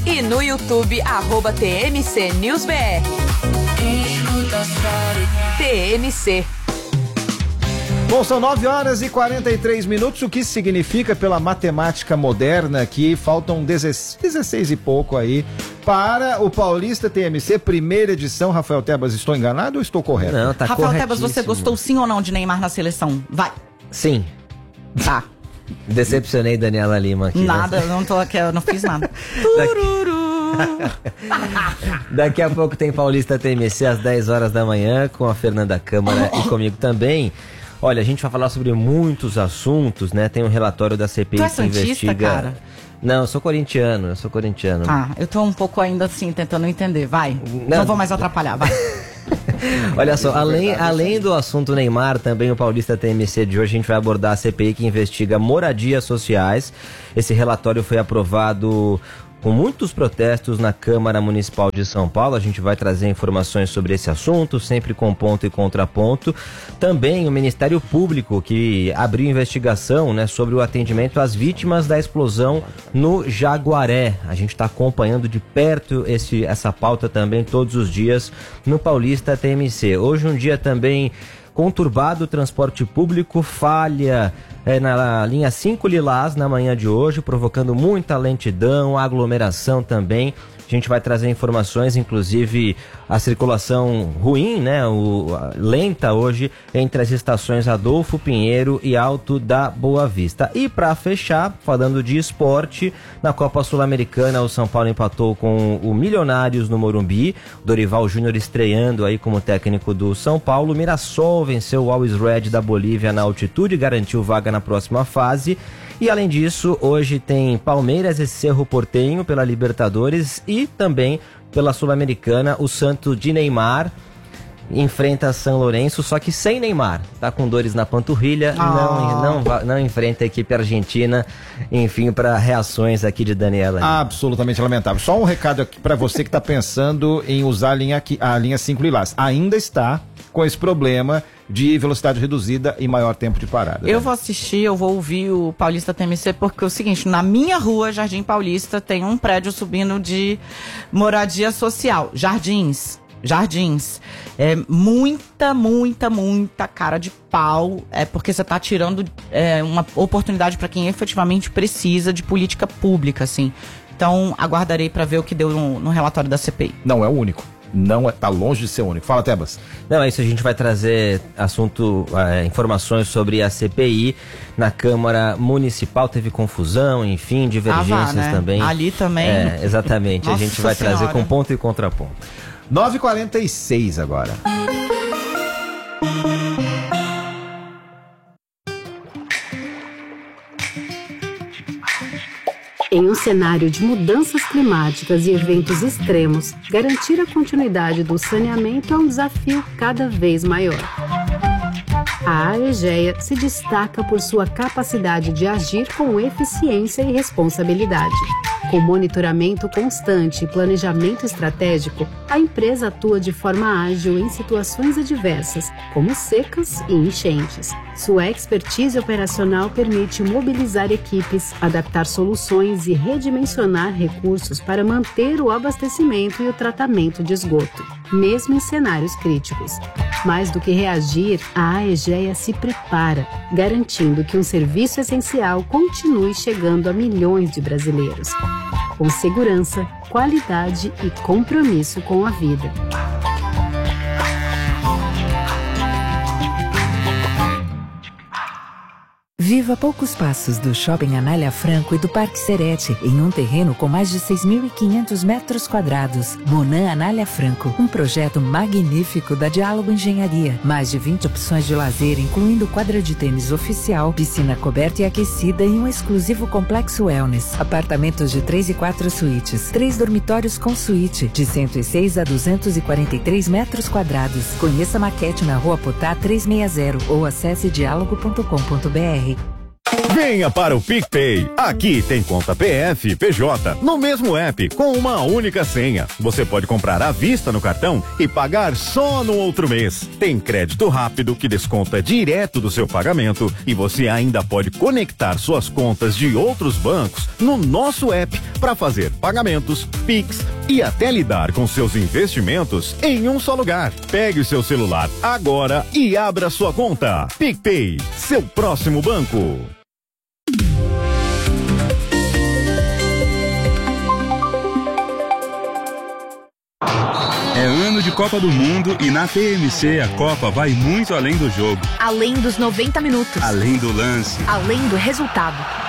e no YouTube, @TMC News BR. TMC. Bom, são 9h43. O que significa pela matemática moderna que faltam 16 e pouco aí para o Paulista TMC, primeira edição. Rafael Tebas, estou enganado ou estou correto? Não, tá Rafael corretíssimo. Tebas, você gostou sim ou não de Neymar na seleção? Vai. Sim. Tá. Decepcionei Daniela Lima aqui. Nada, né? eu não fiz nada. Daqui a pouco tem Paulista TMC às 10 horas da manhã com a Fernanda Câmara e comigo também. Olha, a gente vai falar sobre muitos assuntos, né? Tem um relatório da CPI Tu é que santista, investiga... cara? Não, eu sou corintiano. Ah, eu tô um pouco ainda assim, tentando entender. Vai, não vou mais atrapalhar, vai. Olha só, além do assunto Neymar, também o Paulista TMC de hoje a gente vai abordar a CPI que investiga moradias sociais. Esse relatório foi aprovado com muitos protestos na Câmara Municipal de São Paulo. A gente vai trazer informações sobre esse assunto, sempre com ponto e contraponto. Também o Ministério Público, que abriu investigação, né, sobre o atendimento às vítimas da explosão no Jaguaré. A gente está acompanhando de perto essa pauta também todos os dias no Paulista TMC. Hoje um dia também conturbado, o transporte público falha na linha 5 Lilás na manhã de hoje, provocando muita lentidão, aglomeração também. A gente vai trazer informações, inclusive a circulação ruim, né, lenta hoje entre as estações Adolfo Pinheiro e Alto da Boa Vista. E para fechar, falando de esporte, na Copa Sul-Americana o São Paulo empatou com o Milionários no Morumbi, Dorival Júnior estreando aí como técnico do São Paulo. Mirassol venceu o Always Red da Bolívia na altitude, garantiu vaga na próxima fase. E além disso, hoje tem Palmeiras e Cerro Porteño pela Libertadores e também pela Sul-Americana. O Santos de Neymar enfrenta São Lourenço, só que sem Neymar. Tá com dores na panturrilha, não enfrenta a equipe argentina. Enfim, para reações aqui de Daniela. Absolutamente lamentável. Só um recado aqui para você que está pensando em usar a linha 5 Lilás. Ainda está com esse problema de velocidade reduzida e maior tempo de parada. Eu vou assistir, eu vou ouvir o Paulista TMC, porque é o seguinte, na minha rua, Jardim Paulista, tem um prédio subindo de moradia social. Jardins. É muita cara de pau, porque você tá tirando uma oportunidade para quem efetivamente precisa de política pública, assim. Então, aguardarei para ver o que deu no relatório da CPI. Não é o único. Tá longe de ser único. Fala, Tebas. Não, é isso, a gente vai trazer informações sobre a CPI na Câmara Municipal. Teve confusão, enfim, divergências né? também. Ali também. Exatamente. Nossa a gente vai Senhora. trazer com ponto e contraponto. 9h46 agora. Em um cenário de mudanças climáticas e eventos extremos, garantir a continuidade do saneamento é um desafio cada vez maior. A Aegea se destaca por sua capacidade de agir com eficiência e responsabilidade. Com monitoramento constante e planejamento estratégico, a empresa atua de forma ágil em situações adversas, como secas e enchentes. Sua expertise operacional permite mobilizar equipes, adaptar soluções e redimensionar recursos para manter o abastecimento e o tratamento de esgoto, mesmo em cenários críticos. Mais do que reagir, a Aegea se prepara, garantindo que um serviço essencial continue chegando a milhões de brasileiros, com segurança, qualidade e compromisso com a vida. Viva a poucos passos do Shopping Anália Franco e do Parque Serete, em um terreno com mais de 6.500 metros quadrados. Monan Anália Franco, um projeto magnífico da Diálogo Engenharia. Mais de 20 opções de lazer, incluindo quadra de tênis oficial, piscina coberta e aquecida e um exclusivo complexo wellness. Apartamentos de 3 e 4 suítes, 3 dormitórios com suíte, de 106 a 243 metros quadrados. Conheça a maquete na Rua Potá 360 ou acesse diálogo.com.br. Venha para o PicPay. Aqui tem conta PF e PJ no mesmo app com uma única senha. Você pode comprar à vista no cartão e pagar só no outro mês. Tem crédito rápido que desconta direto do seu pagamento e você ainda pode conectar suas contas de outros bancos no nosso app para fazer pagamentos, Pix e até lidar com seus investimentos em um só lugar. Pegue o seu celular agora e abra sua conta. PicPay, seu próximo banco. É ano de Copa do Mundo e na TMC a Copa vai muito além do jogo. Além dos 90 minutos. Além do lance. Além do resultado.